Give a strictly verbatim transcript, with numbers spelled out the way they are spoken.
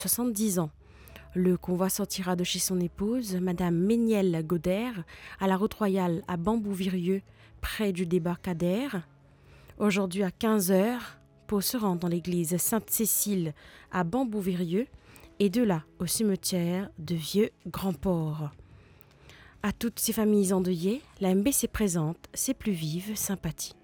soixante-dix ans. Le convoi sortira de chez son épouse, Madame Méniel Godert, à la route royale à Bambou-Virieux, près du débarcadère, aujourd'hui à quinze heures, pour se rendre dans l'église Sainte-Cécile à Bambou-Virieux et de là au cimetière de Vieux-Grand-Port. À toutes ces familles endeuillées, la M B C présente ses plus vives sympathies.